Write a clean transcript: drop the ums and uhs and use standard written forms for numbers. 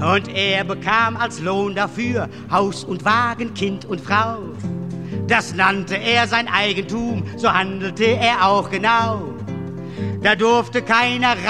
Und er bekam als Lohn dafür Haus und Wagen, Kind und Frau. Das nannte er sein Eigentum, so handelte er auch genau. Da durfte keiner